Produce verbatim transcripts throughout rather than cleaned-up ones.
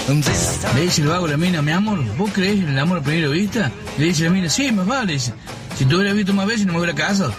Le dice el vago a la mina, mi amor, ¿vos creés en el amor a primera vista? Le dice la mina, sí, más vale. Dice, si te hubieras visto más veces no me hubiera casado.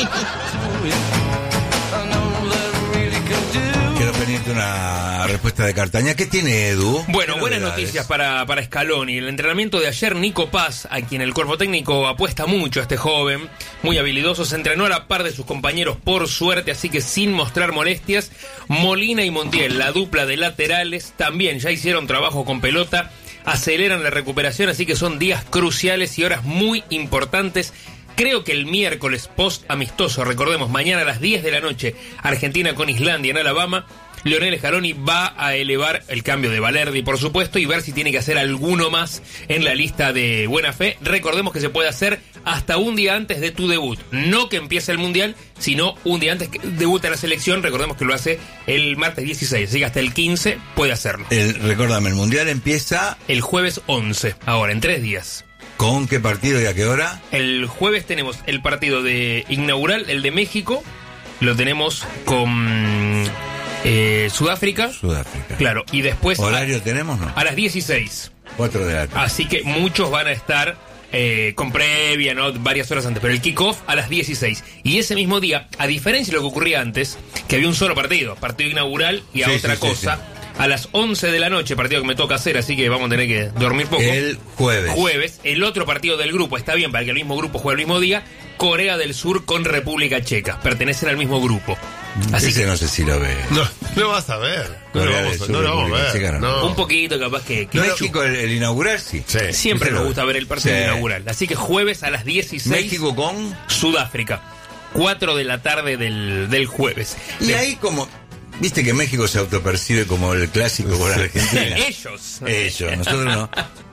Quiero pedirte una respuesta de Cartaña. ¿Qué tiene Edu? Bueno, buenas noticias para, para Scaloni. El entrenamiento de ayer, Nico Paz, a quien el cuerpo técnico apuesta mucho a este joven, muy habilidoso, se entrenó a la par de sus compañeros por suerte, así que sin mostrar molestias. Molina y Montiel, la dupla de laterales, también ya hicieron trabajo con pelota, aceleran la recuperación, así que son días cruciales y horas muy importantes. Creo que el miércoles post amistoso, recordemos, mañana a las diez de la noche, Argentina con Islandia en Alabama, Lionel Scaloni va a elevar el cambio de Valerdi, por supuesto, y ver si tiene que hacer alguno más en la lista de buena fe. Recordemos que se puede hacer hasta un día antes de tu debut. No que empiece el Mundial, sino un día antes que debuta la selección. Recordemos que lo hace el martes dieciséis, así que hasta el quince puede hacerlo. El, recuérdame, el Mundial empieza... El jueves once, ahora, en tres días. ¿Con qué partido y a qué hora? El jueves tenemos el partido de inaugural, el de México. Lo tenemos con eh, Sudáfrica. Sudáfrica. Claro, y después... ¿Horario a, tenemos, no? A las dieciséis. cuatro de la tarde. Así que muchos van a estar eh, con previa, ¿no? Varias horas antes. Pero el kickoff a las dieciséis. Y ese mismo día, a diferencia de lo que ocurría antes, que había un solo partido, partido inaugural y a sí, otra sí, cosa... Sí, sí. A las once de la noche, partido que me toca hacer, así que vamos a tener que dormir poco. El jueves. Jueves, el otro partido del grupo, está bien para que el mismo grupo juegue el mismo día, Corea del Sur con República Checa, pertenecen al mismo grupo. Así Ese que no sé si lo ve. No, no vas a ver. No lo vamos, Sur, no lo vamos a ver. Checa, no. No. Un poquito capaz que... que México, el, el inaugural, sí. sí. Siempre nos gusta ver el partido sí. inaugural. Así que jueves a las dieciséis. México con... Sudáfrica. cuatro de la tarde del, del jueves. Y de... ahí como... Viste que México se autopercibe como el clásico con la Argentina. Ellos. Ellos, nosotros no.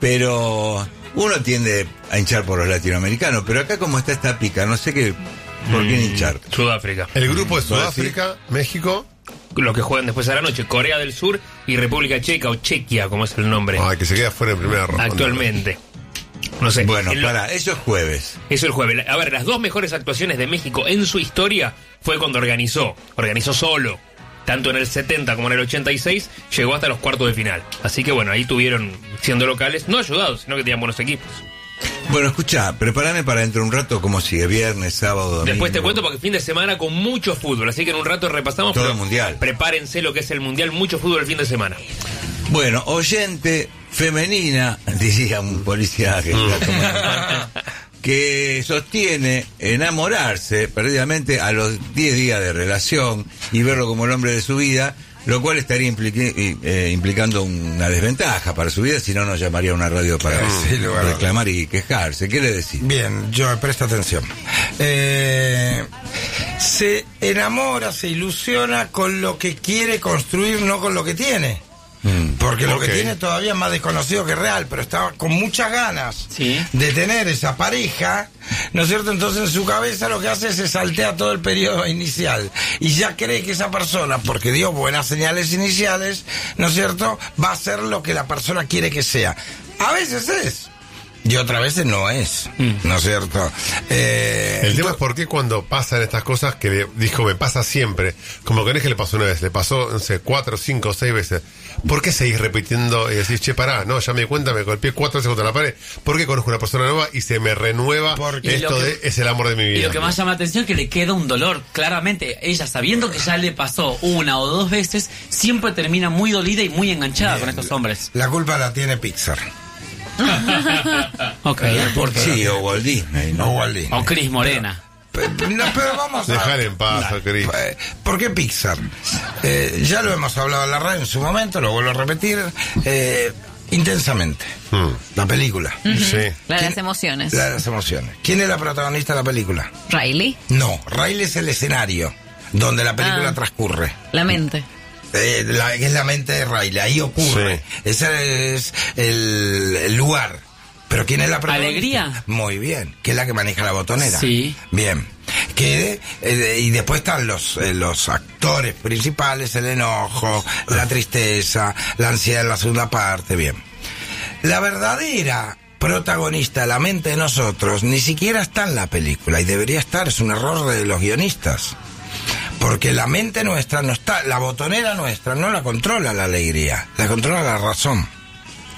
Pero uno tiende a hinchar por los latinoamericanos, pero acá como está esta pica, no sé qué, por qué hinchar. Sudáfrica. El grupo es Sudáfrica, México. Los que juegan después a la noche, Corea del Sur y República Checa o Chequia, como es el nombre. Ah, que se queda fuera en primera ronda. Actualmente. No sé. Bueno, el, para, eso es jueves. Eso el jueves. A ver, las dos mejores actuaciones de México en su historia fue cuando organizó. Organizó solo. Tanto en el setenta como en el ochenta y seis, llegó hasta los cuartos de final. Así que bueno, ahí tuvieron, siendo locales, no ayudados, sino que tenían buenos equipos. Bueno, escucha, prepárame para dentro de un rato, como sigue, viernes, sábado, domingo. Después te cuento porque fin de semana con mucho fútbol, así que en un rato repasamos. Todo el mundial. Prepárense lo que es el mundial, mucho fútbol el fin de semana. Bueno, oyente femenina, diría un policía que está tomando, que sostiene enamorarse perdidamente a los diez días de relación y verlo como el hombre de su vida, lo cual estaría implique, eh, implicando una desventaja para su vida, si no nos llamaría a una radio para sí, bueno. reclamar y quejarse. ¿Qué le decís? Bien, yo presta atención. Eh, se enamora, se ilusiona con lo que quiere construir, no con lo que tiene. Porque lo okay. que tiene todavía es más desconocido que real, pero estaba con muchas ganas ¿Sí? de tener esa pareja, ¿no es cierto? Entonces en su cabeza lo que hace es se saltea todo el periodo inicial y ya cree que esa persona, porque dio buenas señales iniciales, ¿no es cierto?, va a ser lo que la persona quiere que sea. A veces es. Y otras veces no es, ¿no es cierto? Eh, el tema es por qué cuando pasan estas cosas que le dijo me pasa siempre, como que no es que le pasó una vez, le pasó, no sé, cuatro, cinco, seis veces. ¿Por qué seguís repitiendo y decís, che, pará, no, ya me di cuenta, me golpeé cuatro veces contra la pared? ¿Por qué conozco una persona nueva y se me renueva porque esto que, de es el amor de mi vida? Y lo que más llama la atención es que le queda un dolor. Claramente, ella sabiendo que ya le pasó una o dos veces, siempre termina muy dolida y muy enganchada Bien, con estos hombres. La culpa la tiene Pixar. Ok. Sí, o Walt Disney, ¿no? O Walt Disney. O Cris Morena. Pero, no, pero vamos a... Dejar en paz a Cris. ¿Por qué Pixar? Eh, ya lo hemos hablado en la radio en su momento, lo vuelvo a repetir. Eh, intensamente. Hmm. La película. Uh-huh. Sí. La de las emociones. La de las emociones. ¿Quién es la protagonista de la película? Riley. No, Riley es el escenario donde la película ah, transcurre. La mente. Eh, la, es la mente de Riley, ahí ocurre. Sí. Ese es el, el lugar. Pero ¿quién es la protagonista? Alegría. Muy bien, que es la que maneja la botonera. Sí. Bien. Que, eh, y después están los, eh, los actores principales, el enojo, la tristeza, la ansiedad en la segunda parte. Bien. La verdadera protagonista, la mente de nosotros, ni siquiera está en la película y debería estar, es un error de los guionistas. Porque la mente nuestra no está, la botonera nuestra no la controla la alegría, la controla la razón.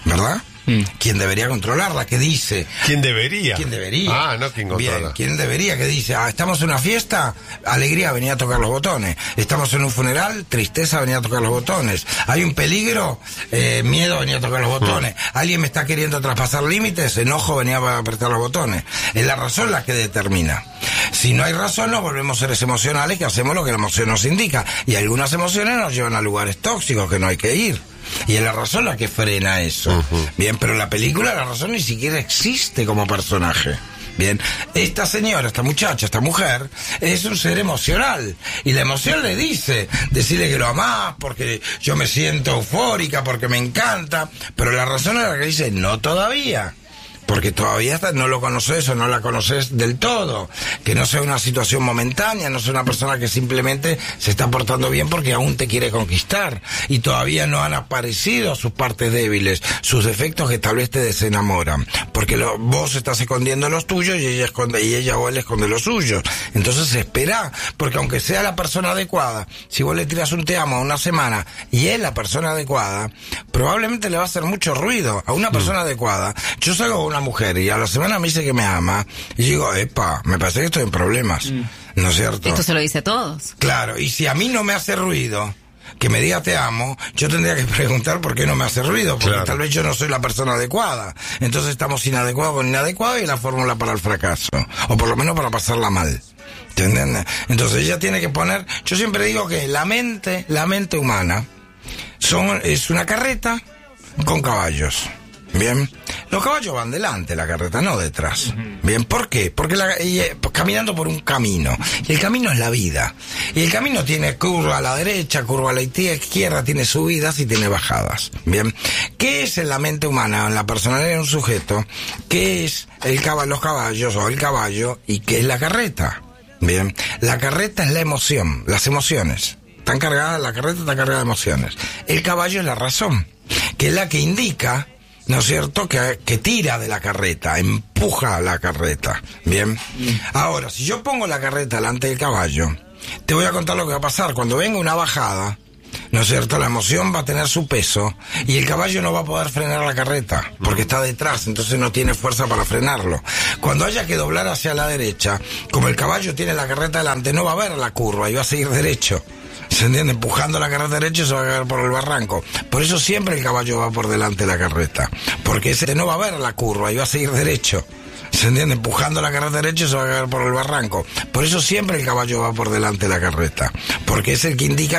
¿verdad? Mm. ¿Quién debería controlarla? ¿Qué dice? ¿Quién debería? ¿Quién debería? Ah, no quién controla. Bien, ¿quién debería? ¿Qué dice? Ah, estamos en una fiesta, alegría, venía a tocar los botones. Estamos en un funeral, tristeza, venía a tocar los botones. Hay un peligro, eh, miedo, venía a tocar los botones. Mm. Alguien me está queriendo traspasar límites, enojo, venía a apretar los botones. Es la razón la que determina. Si no hay razón, nos volvemos seres emocionales que hacemos lo que la emoción nos indica. Y algunas emociones nos llevan a lugares tóxicos que no hay que ir. Y es la razón la que frena eso. Uh-huh. Bien, pero en la película la razón ni siquiera existe como personaje. Bien, esta señora, esta muchacha, esta mujer, es un ser emocional. Y la emoción le dice, decirle que lo amás, porque yo me siento eufórica, porque me encanta. Pero la razón es la que dice, no todavía. Porque todavía no lo conoces o no la conoces del todo. Que no sea una situación momentánea, no sea una persona que simplemente se está portando bien porque aún te quiere conquistar. Y todavía no han aparecido sus partes débiles, sus defectos que tal vez te desenamoran. Porque lo, vos estás escondiendo los tuyos y ella esconde, y ella o él esconde los suyos. Entonces espera, porque aunque sea la persona adecuada, si vos le tiras un te amo a una semana y es la persona adecuada, probablemente le va a hacer mucho ruido. A una persona mm. adecuada, yo salgo con una mujer y a la semana me dice que me ama y digo, epa, me parece que estoy en problemas, mm. ¿no es cierto? Esto se lo dice a todos. Claro, y si a mí no me hace ruido que me diga te amo, yo tendría que preguntar por qué no me hace ruido, porque claro. tal vez yo no soy la persona adecuada. Entonces estamos inadecuados con inadecuado y la fórmula para el fracaso, o por lo menos para pasarla mal. ¿Entienden? Entonces ella tiene que poner, yo siempre digo que la mente, la mente humana son, es una carreta con caballos. Bien, los caballos van delante, la carreta no detrás. Bien, ¿por qué? Porque la, ella, caminando por un camino, y el camino es la vida. Y el camino tiene curva a la derecha, curva a la izquierda, tiene subidas y tiene bajadas. Bien, ¿qué es en la mente humana, en la personalidad de un sujeto? ¿Qué es el caballo, los caballos o el caballo y qué es la carreta? Bien, la carreta es la emoción, las emociones. Están cargadas, la carreta está cargada de emociones. El caballo es la razón, que es la que indica, ¿no es cierto?, que, que tira de la carreta, empuja a la carreta. Bien. Ahora, si yo pongo la carreta delante del caballo, te voy a contar lo que va a pasar. Cuando venga una bajada, ¿no es cierto?, la emoción va a tener su peso y el caballo no va a poder frenar la carreta porque está detrás, entonces no tiene fuerza para frenarlo. Cuando haya que doblar hacia la derecha, como el caballo tiene la carreta delante, no va a ver la curva y va a seguir derecho. ¿Se entiende? Empujando la carreta derecha se va a caer por el barranco. Por eso siempre el caballo va por delante de la carreta. Porque ese no va a ver la curva y va a seguir derecho. ¿Se entiende? Empujando la carreta derecha se va a caer por el barranco. Por eso siempre el caballo va por delante de la carreta. Porque es el que indica